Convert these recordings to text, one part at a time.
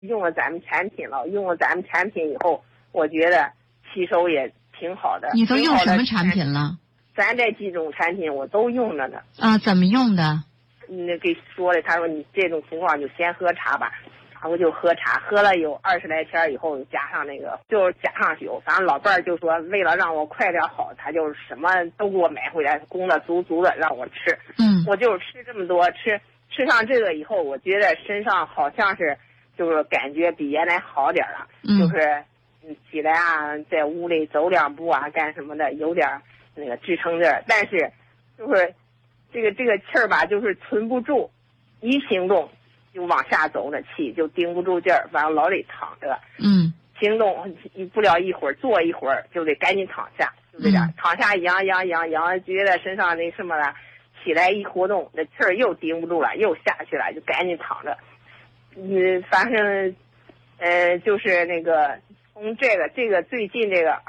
用了咱们产品了，用了咱们产品以后，我觉得吸收也挺好的。 你都用什么产品了？ 咱这几种产品我都用了呢。 啊，怎么用的？ 那给说的，他说你这种情况就先喝茶吧。我就喝茶，喝了有20来天以后，加上那个就是加上酒，反正老伴儿就说为了让我快点好，他就什么都给我买回来，供的足足的让我吃。我就吃这么多，吃上这个以后，我觉得身上好像是就是感觉比原来好点了，就是起来啊，在屋里走2步啊，干什么的有点那个支撑劲儿，但是就是这个气儿吧，就是存不住，一行动就往下走的气就顶不住劲儿，反正老得躺着。行动不了一会儿，坐一会儿就得赶紧躺下，就这样。躺下养，觉得身上那什么了，起来一活动，那气儿又顶不住了，又下去了，就赶紧躺着。反正就是那个从这个最近这个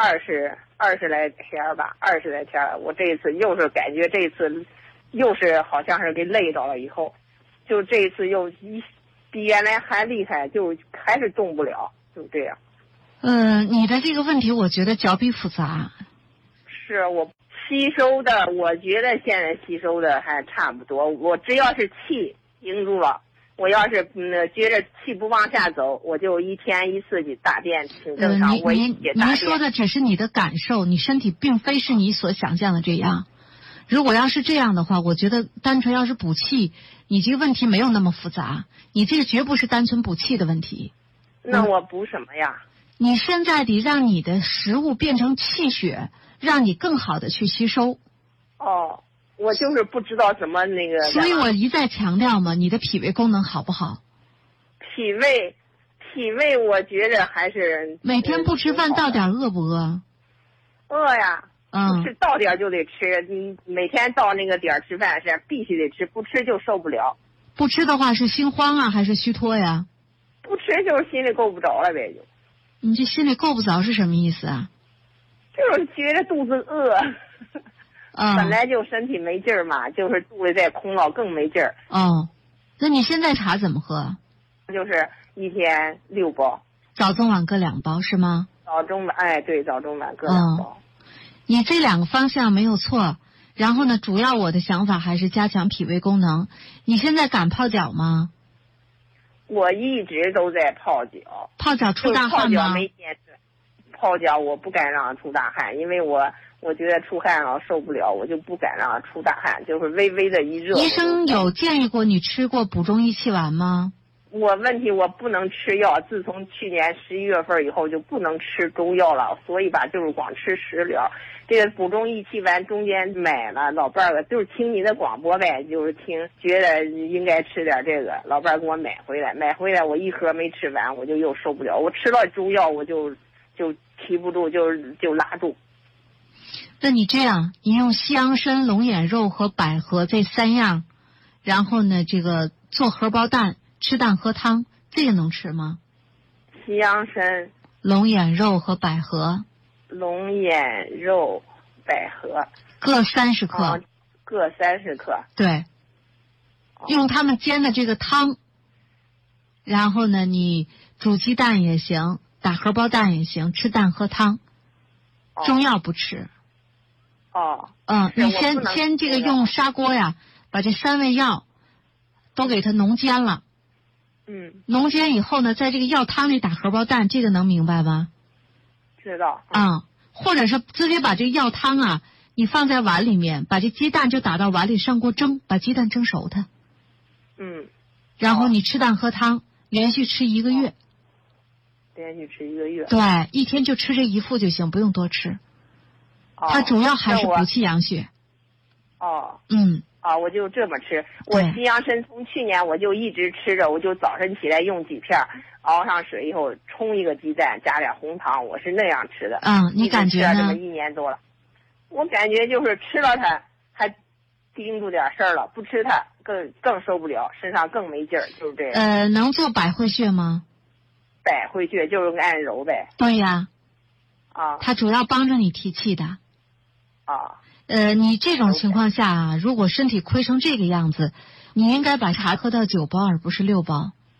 20来天吧，20来天，我这一次又是感觉这次又是好像是给累着了以后。就这一次又比原来还厉害，就还是动不了，就这样。 你的这个问题我觉得较比复杂。 是我吸收的，我觉得现在吸收的还差不多。我只要是气顶住了，我要是觉着气不往下走，我就1天1次去大便挺正常。 您说的只是你的感受，你身体并非是你所想象的这样。如果要是这样的话，我觉得单纯要是补气，你这个问题没有那么复杂，你这个绝不是单纯补气的问题。 那我补什么呀？ 你现在得让你的食物变成气血，让你更好的去吸收。 我就是不知道怎么那个。 所以我一再强调嘛，你的脾胃功能好不好？ 脾胃我觉着还是。 每天不吃饭到点饿不饿？ 饿呀。是到点就得吃，你每天到那个点吃饭是必须得吃，不吃就受不了。 不吃的话是心慌啊，还是虚脱呀？ 不吃就是心里够不着了呗，就。 你这心里够不着是什么意思啊？ 就是觉得肚子饿。本来就身体没劲儿嘛，就是肚子再空了更没劲儿。 那你现在茶怎么喝？ 就是1天6包， 早中晚各2包是吗？ 早中晚，对，早中晚各2包。 你这2个方向没有错，然后呢，主要我的想法还是加强脾胃功能。你现在敢泡脚吗？ 我一直都在泡脚。 泡脚出大汗吗？ 泡脚没坚持。泡脚我不敢让出大汗，因为我觉得出汗了受不了，我就不敢让出大汗，就是微微的一热。 医生有建议过你吃过补中益气丸吗？ 我不能吃药，自从去年11月份以后就不能吃中药了，所以吧就是光吃食疗。这个补中益气丸中间买了，老伴儿就是听你的广播呗，就是觉得应该吃点这个，老伴儿给我买回来我1盒没吃完，我就又受不了，我吃了中药我就提不住，就拉住。 那你这样，你用西洋参、龙眼肉和百合这3样，然后呢这个做荷包蛋，吃蛋喝汤，这个能吃吗？ 西洋参、 龙眼肉和百合。 龙眼肉、百合各30克。 各30克。 对。用它们煎的这个汤，然后呢你煮鸡蛋也行，打荷包蛋也行，吃蛋喝汤。中药不吃。你先这个用砂锅呀，把这3味药都给它浓煎了。浓煎以后呢，在这个药汤里打荷包蛋，这个能明白吗？ 知道。 或者是直接把这个药汤啊，你放在碗里面，把这鸡蛋就打到碗里上锅蒸，把鸡蛋蒸熟它。然后你吃蛋喝汤，连续吃1个月。 连续吃1个月。 对，1天就吃这1副就行，不用多吃。它主要还是补气养血。 我就这么吃。我西洋参从去年我就一直吃着，我就早晨起来用几片，熬上水以后冲1个鸡蛋，加点红糖，我是那样吃的。 你感觉呢？ 这么1年多了，我感觉就是吃了它还盯住点事儿了，不吃它更受不了，身上更没劲儿，就是这样。 能做百会穴吗？ 百会穴就是按揉呗。 对呀。它主要帮着你提气的。你这种情况下啊，如果身体亏成这个样子，你应该把茶喝到9包而不是6包。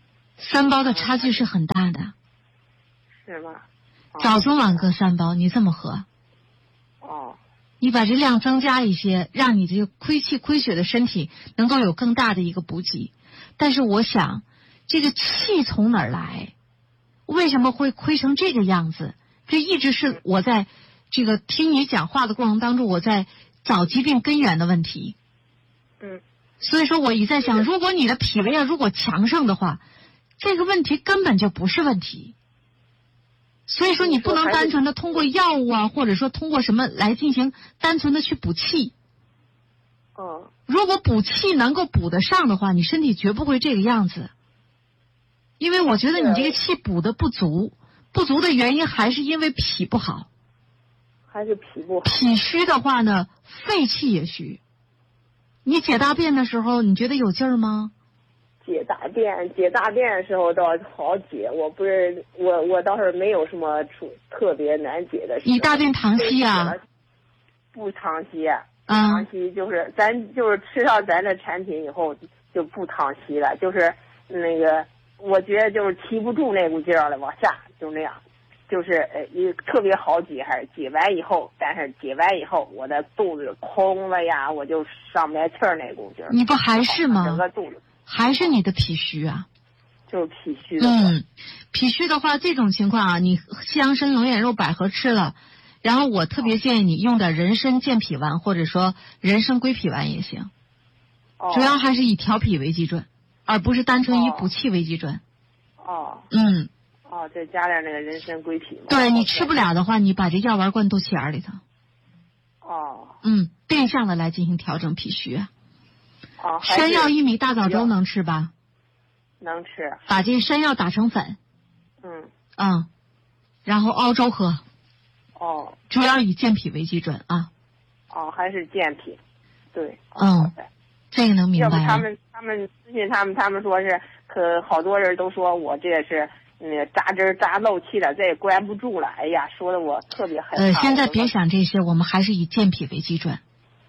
3包的差距是很大的。 是吗？ 早中晚各3包，你这么喝。 哦。 你把这量增加一些，让你这个亏气亏血的身体能够有更大的一个补给。但是我想，这个气从哪儿来？为什么会亏成这个样子？这一直是我在这个听你讲话的过程当中，我在找疾病根源的问题。所以说我一再想，如果你的脾胃如果强盛的话，这个问题根本就不是问题。所以说你不能单纯的通过药物啊，或者说通过什么来进行单纯的去补气。如果补气能够补得上的话，你身体绝不会这个样子。因为我觉得你这个气补的不足，不足的原因还是因为脾不好。 还是脾不好。 脾虚的话呢，肺气也虚。你解大便的时候，你觉得有劲儿吗？ 解大便的时候倒好解，我倒是没有什么特别难解的事。 你大便溏稀啊？ 不溏稀，溏稀就是咱就是吃上咱的产品以后就不溏稀了，就是那个我觉得就是提不住那股劲儿了，往下就那样，就是特别好解，还是解完以后，但是解完以后我的肚子空了呀，我就上不来气儿那股劲儿。 你不还是吗？ 整个肚子。 还是你的脾虚啊？ 就是脾虚的。 脾虚的话，这种情况啊，你西洋参、龙眼肉、百合吃了，然后我特别建议你用点人参健脾丸，或者说人参归脾丸也行。主要还是以调脾为基准，而不是单纯以补气为基准。 再加点那个人参归脾。 对，你吃不了的话，你把这药丸灌肚脐眼里头。变相的来进行调整脾虚。山药薏米大枣粥能吃吧？ 能吃。 把这山药打成粉。然后熬粥喝。主要以健脾为基准啊。 还是健脾。对。 这个能明白。 要不他们咨询他们说是，好多人都说我这是扎针扎漏气了，再也关不住了。哎呀，说的我特别害怕。 现在别想这些，我们还是以健脾为基准。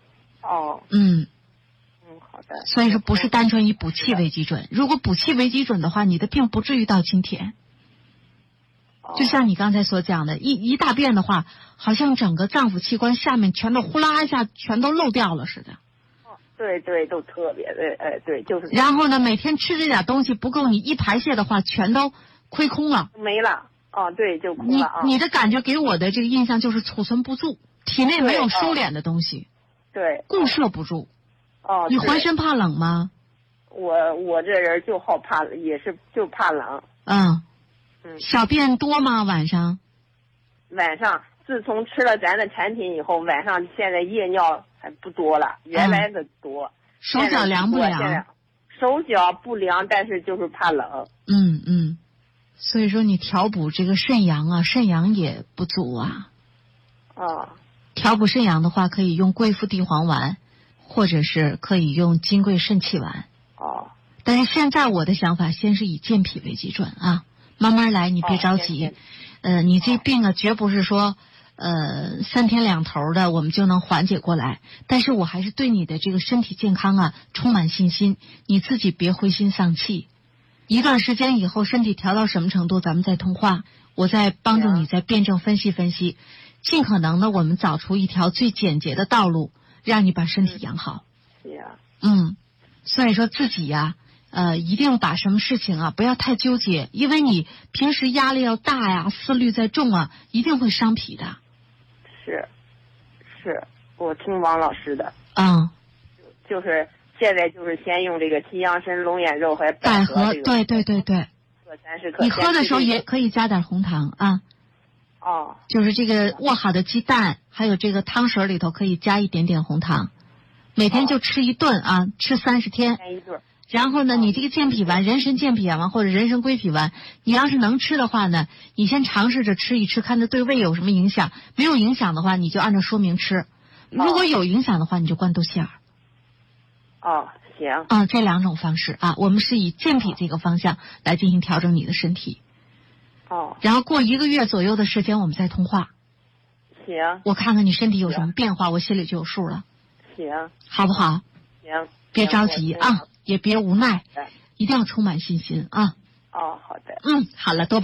好的。 所以说不是单纯以补气为基准，如果补气为基准的话，你的病不至于到今天。就像你刚才所讲的，一大便的话，好像整个脏腑器官下面全都呼啦一下全都漏掉了似的。 对，都特别对，就是。 然后呢，每天吃这点东西不够，你一排泄的话，全都亏空了， 没了。对，就空了。 你的感觉给我的这个印象就是储存不住，体内没有收敛的东西。 对。 固摄不住。你浑身怕冷吗？ 我这人就好怕，也是就怕冷。 小便多吗？晚上自从吃了咱的产品以后，晚上现在夜尿还不多了，原来的多。 手脚凉不凉？ 手脚不凉，但是就是怕冷。 所以说你调补这个肾阳啊，肾阳也不足啊。调补肾阳的话，可以用桂附地黄丸，或者是可以用金匮肾气丸。但是现在我的想法，先是以健脾为基准啊，慢慢来，你别着急。你这病啊，绝不是说3天2头的我们就能缓解过来。但是我还是对你的这个身体健康啊充满信心，你自己别灰心丧气。一段时间以后，身体调到什么程度，咱们再通话，我再帮助你再辩证分析分析，尽可能的我们找出一条最简洁的道路，让你把身体养好。所以说自己呀，一定把什么事情啊不要太纠结，因为你平时压力要大呀，思虑再重啊，一定会伤脾的。 是，我听王老师的。就是现在就是先用这个西洋参、龙眼肉和百合。 对。 各30克。 你喝的时候也可以加点红糖啊。就是这个握好的鸡蛋，还有这个汤水里头可以加一点点红糖，每天就吃一顿啊，吃30天。然后呢，你这个健脾丸，人参健脾丸或者人参归脾丸，你要是能吃的话呢，你先尝试着吃一吃，看它对胃有什么影响。没有影响的话，你就按照说明吃；如果有影响的话，你就灌肚脐眼。 行。 这2种方式啊，我们是以健脾这个方向来进行调整你的身体。然后过1个月左右的时间，我们再通话。 行。 我看看你身体有什么变化，我心里就有数了。 行。 好不好？ 行。 别着急啊，也别无奈，一定要充满信心啊。 哦，好的。 好了，多